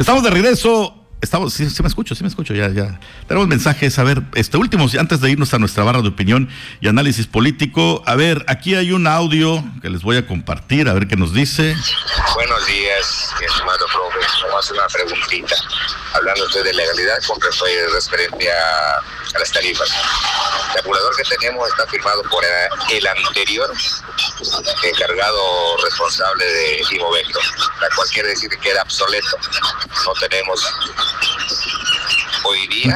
Estamos de regreso. Sí me escucho, ya. Tenemos mensajes, a ver, últimos, antes de irnos a nuestra barra de opinión y análisis político. A ver, aquí hay un audio que les voy a compartir, a ver qué nos dice. Buenos días, mi estimado profe. Vamos a hacer una preguntita. Hablando usted de legalidad con referente a las tarifas. El tabulador que tenemos está firmado por el anterior encargado responsable de Imovecto, la cual quiere decir que era obsoleto. No tenemos hoy día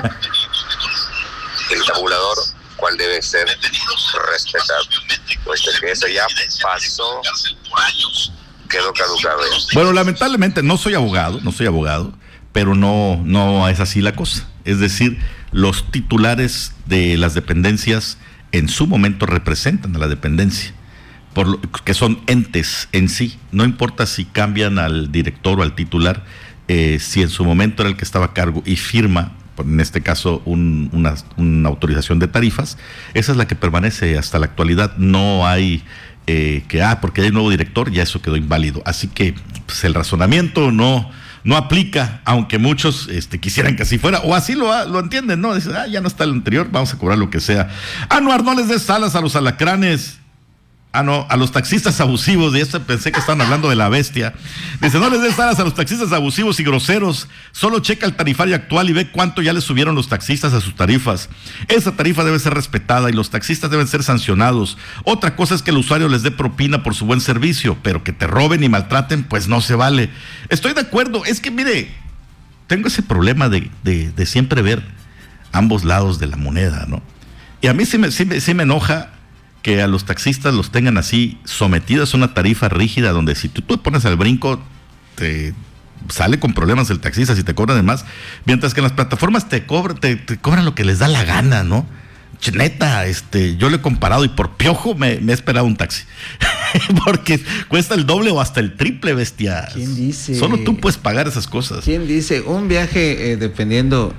el tabulador, cual debe ser respetado, puesto que eso ya pasó, quedó caducado. Bueno, lamentablemente no soy abogado, pero no es así la cosa. Es decir, los titulares de las dependencias en su momento representan a la dependencia, que son entes en sí. No importa si cambian al director o al titular, si en su momento era el que estaba a cargo y firma, en este caso, una autorización de tarifas, esa es la que permanece hasta la actualidad. No hay porque hay un nuevo director, ya eso quedó inválido. Así que pues, el razonamiento no aplica, aunque muchos quisieran que así fuera, o así lo entienden, ¿no? Dicen, ya no está el anterior, vamos a cobrar lo que sea. Anuar, no les des alas a los alacranes. No, a los taxistas abusivos, de eso pensé que estaban hablando de la bestia. Dice, no les des alas a los taxistas abusivos y groseros, solo checa el tarifario actual y ve cuánto ya le subieron los taxistas a sus tarifas. Esa tarifa debe ser respetada y los taxistas deben ser sancionados. Otra cosa es que el usuario les dé propina por su buen servicio, pero que te roben y maltraten, pues no se vale. Estoy de acuerdo, es que mire, tengo ese problema de siempre ver ambos lados de la moneda, ¿no? Y a mí sí me enoja que a los taxistas los tengan así sometidos a una tarifa rígida donde si tú te pones al brinco te sale con problemas el taxista si te cobran de más, mientras que en las plataformas te cobran lo que les da la gana, ¿no? Neta, yo lo he comparado y por piojo me he esperado un taxi porque cuesta el doble o hasta el triple, bestia. ¿Quién dice? Solo tú puedes pagar esas cosas. ¿Quién dice? Un viaje dependiendo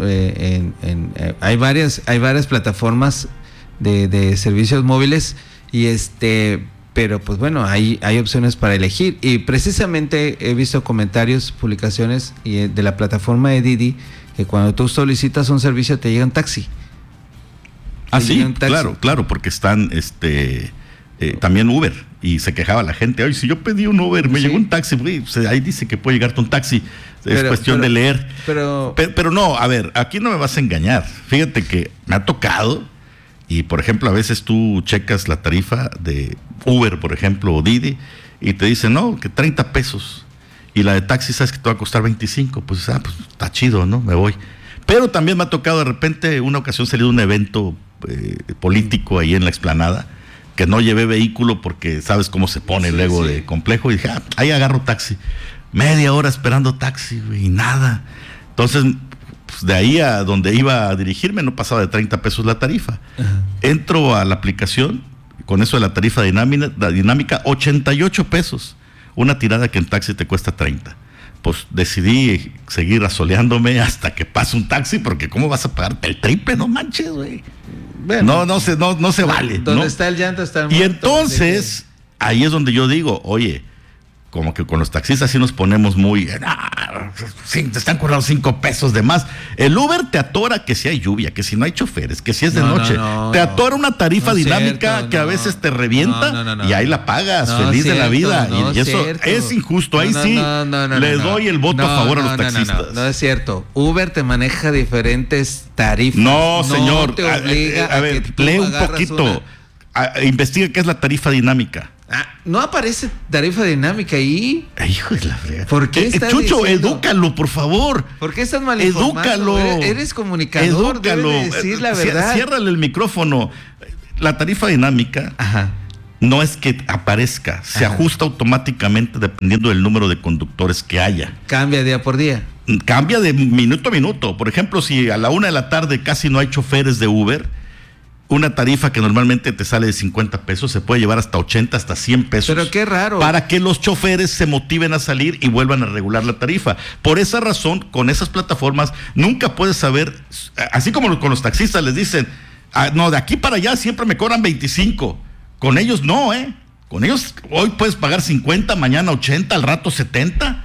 hay varias plataformas de servicios móviles y pero pues bueno, hay opciones para elegir y precisamente he visto comentarios, publicaciones de la plataforma de Didi que cuando tú solicitas un servicio te llega un taxi. Sí, claro, porque están también Uber y se quejaba la gente, oye, si yo pedí un Uber, me llegó un taxi, ahí dice que puede llegarte un taxi, es cuestión de leer. Pero no, a ver, aquí no me vas a engañar, fíjate que me ha tocado. Y, por ejemplo, a veces tú checas la tarifa de Uber, por ejemplo, o Didi, y te dicen, no, que 30 pesos. Y la de taxi, sabes que te va a costar 25. Pues está chido, ¿no? Me voy. Pero también me ha tocado de repente, una ocasión salir de un evento político ahí en la explanada, que no llevé vehículo porque sabes cómo se pone luego de complejo. Y dije, ahí agarro taxi. Media hora esperando taxi, güey, y nada. Entonces, pues de ahí a donde iba a dirigirme no pasaba de 30 pesos la tarifa. Ajá. Entro a la aplicación, con eso de la tarifa dinámica, 88 pesos. Una tirada que en taxi te cuesta 30. Pues decidí seguir asoleándome hasta que pase un taxi, porque ¿cómo vas a pagarte el triple? No manches, güey. Bueno, no se vale. Donde está el llanto está el muerto. Y entonces, ahí es donde yo digo, oye, como que con los taxistas sí nos ponemos muy, te están cobrando 5 pesos de más. El Uber te atora que si hay lluvia, que si no hay choferes, que si es de noche. Te atora una tarifa dinámica que a veces te revienta y ahí la pagas, feliz de la vida. Y eso es injusto. Ahí sí le doy el voto a favor a los taxistas. No es cierto. Uber te maneja diferentes tarifas. No, señor. Te obliga a ver, lee un poquito. Investiga qué es la tarifa dinámica. No aparece tarifa dinámica ahí. Hijo de la fregada. ¿Por qué estás Chucho, diciendo? Edúcalo, por favor. ¿Por qué estás mal informado? Edúcalo. Eres comunicador, debes decir la verdad. Ciérrale el micrófono. La tarifa dinámica no es que aparezca, se ajusta automáticamente dependiendo del número de conductores que haya. Cambia día por día. Cambia de minuto a minuto. Por ejemplo, si a la 1 de la tarde casi no hay choferes de Uber, una tarifa que normalmente te sale de 50 pesos se puede llevar hasta 80, hasta 100 pesos. Pero qué raro. Para que los choferes se motiven a salir y vuelvan a regular la tarifa. Por esa razón, con esas plataformas, nunca puedes saber, así como con los taxistas les dicen, no, de aquí para allá siempre me cobran 25. Con ellos no, Con ellos hoy puedes pagar 50, mañana 80, al rato 70.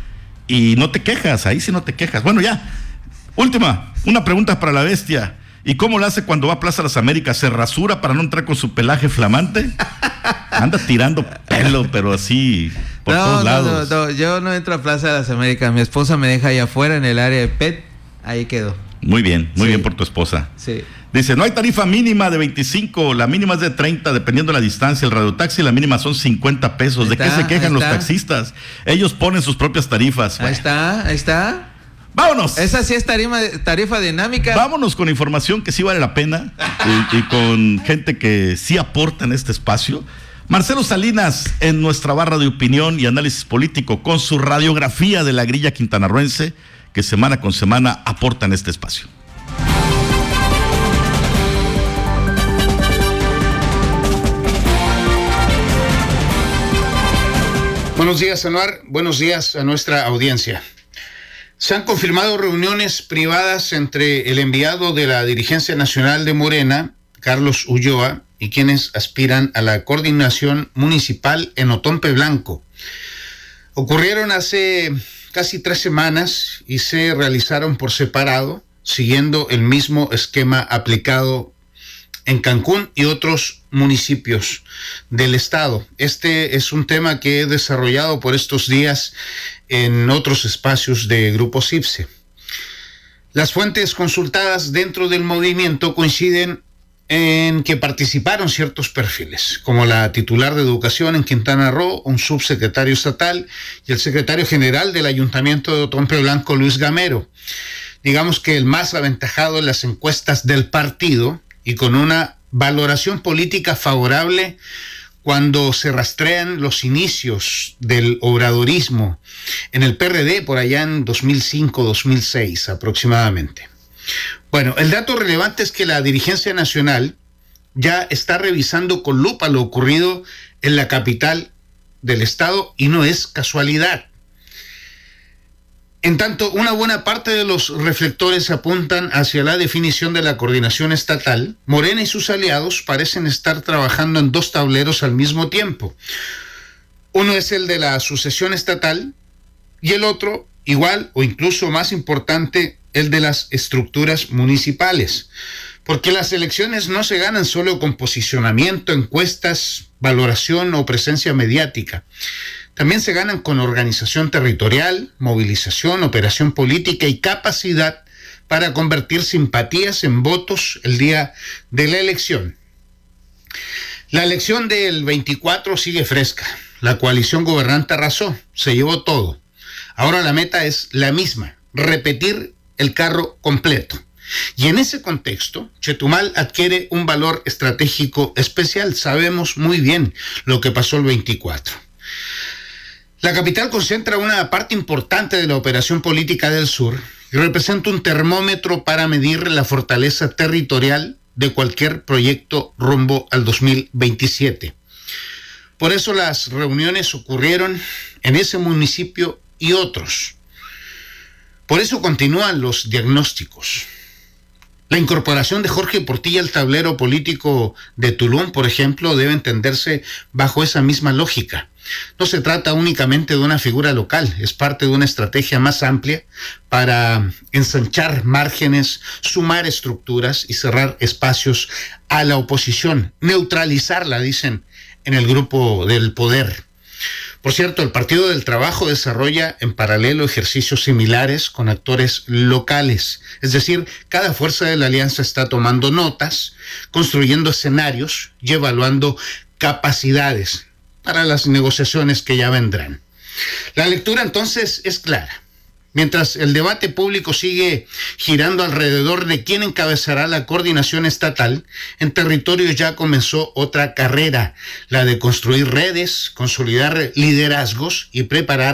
y no te quejas, ahí sí no te quejas. Bueno, ya, última, una pregunta para la bestia. ¿Y cómo lo hace cuando va a Plaza Las Américas? ¿Se rasura para no entrar con su pelaje flamante? Anda tirando pelo, pero así por todos lados. No, yo no entro a Plaza de las Américas. Mi esposa me deja ahí afuera en el área de PET. Ahí quedó. Muy bien por tu esposa. Sí. Dice, no hay tarifa mínima de 25, la mínima es de 30, dependiendo de la distancia. El radiotaxi, la mínima son 50 pesos. ¿De qué se quejan los taxistas? Ellos ponen sus propias tarifas. Ahí está. ¡Vámonos! Esa sí es tarifa dinámica. Vámonos con información que sí vale la pena y con gente que sí aporta en este espacio. Marcelo Salinas en nuestra barra de opinión y análisis político con su radiografía de la grilla quintanarroense que semana con semana aporta en este espacio. Buenos días, Anuar. Buenos días a nuestra audiencia. Se han confirmado reuniones privadas entre el enviado de la Dirigencia Nacional de Morena, Carlos Ulloa, y quienes aspiran a la coordinación municipal en Otompe Blanco. Ocurrieron hace casi 3 semanas y se realizaron por separado, siguiendo el mismo esquema aplicado en Cancún y otros municipios del estado. Este es un tema que he desarrollado por estos días en otros espacios de Grupo CIPSE. Las fuentes consultadas dentro del movimiento coinciden en que participaron ciertos perfiles, como la titular de Educación en Quintana Roo, un subsecretario estatal y el secretario general del Ayuntamiento de Otompe Blanco, Luis Gamero. Digamos que el más aventajado en las encuestas del partido y con una valoración política favorable cuando se rastrean los inicios del obradorismo en el PRD por allá en 2005-2006 aproximadamente. Bueno, el dato relevante es que la dirigencia nacional ya está revisando con lupa lo ocurrido en la capital del estado y no es casualidad. En tanto, una buena parte de los reflectores apuntan hacia la definición de la coordinación estatal. Morena y sus aliados parecen estar trabajando en 2 tableros al mismo tiempo. Uno es el de la sucesión estatal y el otro, igual o incluso más importante, el de las estructuras municipales. Porque las elecciones no se ganan solo con posicionamiento, encuestas, valoración o presencia mediática. También se ganan con organización territorial, movilización, operación política y capacidad para convertir simpatías en votos el día de la elección. La elección del 24 sigue fresca. La coalición gobernante arrasó, se llevó todo. Ahora la meta es la misma, repetir el carro completo. Y en ese contexto, Chetumal adquiere un valor estratégico especial. Sabemos muy bien lo que pasó el 24. La capital concentra una parte importante de la operación política del sur y representa un termómetro para medir la fortaleza territorial de cualquier proyecto rumbo al 2027. Por eso las reuniones ocurrieron en ese municipio y otros. Por eso continúan los diagnósticos. La incorporación de Jorge Portilla al tablero político de Tulum, por ejemplo, debe entenderse bajo esa misma lógica. No se trata únicamente de una figura local, es parte de una estrategia más amplia para ensanchar márgenes, sumar estructuras y cerrar espacios a la oposición, neutralizarla, dicen en el grupo del poder. Por cierto, el Partido del Trabajo desarrolla en paralelo ejercicios similares con actores locales. Es decir, cada fuerza de la alianza está tomando notas, construyendo escenarios y evaluando capacidades para las negociaciones que ya vendrán. La lectura entonces es clara. Mientras el debate público sigue girando alrededor de quién encabezará la coordinación estatal, en territorio ya comenzó otra carrera, la de construir redes, consolidar liderazgos y preparar